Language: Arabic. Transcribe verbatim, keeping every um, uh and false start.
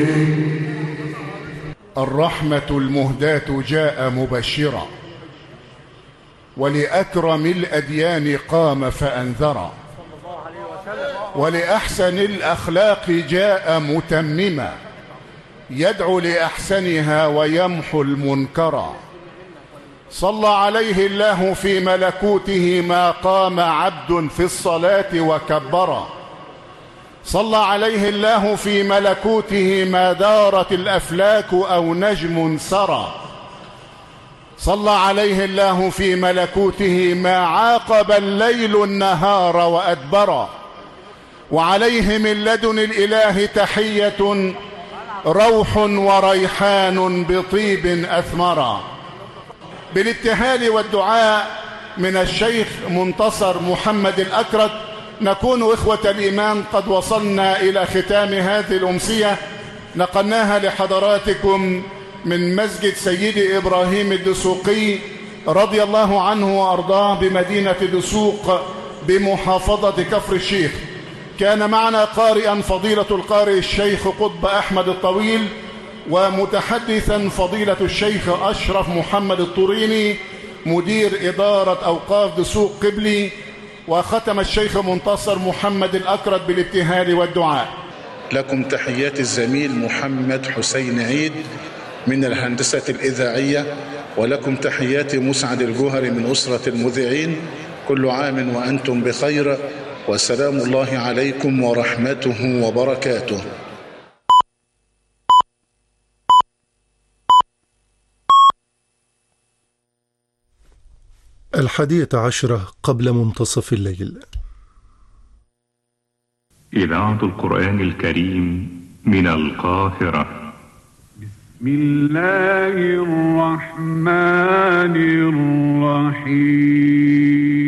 الرحمة المهداة جاء مبشرا، ولأكرم الأديان قام فأنذرا، ولأحسن الأخلاق جاء متمما، يدعو لأحسنها ويمحو المنكرا. صلى عليه الله في ملكوته ما قام عبد في الصلاة وكبرا، صلى عليه الله في ملكوته ما دارت الأفلاك أو نجم سرى، صلى عليه الله في ملكوته ما عاقب الليل النهار وأدبرا، وعليه من لدن الإله تحية روح وريحان بطيب أثمرا. بالابتهال والدعاء من الشيخ منتصر محمد الأكرد نكون إخوة الإيمان قد وصلنا إلى ختام هذه الأمسية، نقلناها لحضراتكم من مسجد سيدي إبراهيم الدسوقي رضي الله عنه وأرضاه بمدينة دسوق بمحافظة كفر الشيخ. كان معنا قارئا فضيلة القارئ الشيخ قطب أحمد الطويل، ومتحدثا فضيلة الشيخ أشرف محمد الطوريني مدير إدارة أوقاف دسوق قبلي، وختم الشيخ منتصر محمد الأكرد بالابتهال والدعاء. لكم تحيات الزميل محمد حسين عيد من الهندسة الإذاعية، ولكم تحيات مسعد الجوهري من أسرة المذيعين. كل عام وأنتم بخير، وسلام الله عليكم ورحمته وبركاته. الحادية عشرة قبل منتصف الليل. إذاعة القرآن الكريم من القاهرة. بسم الله الرحمن الرحيم.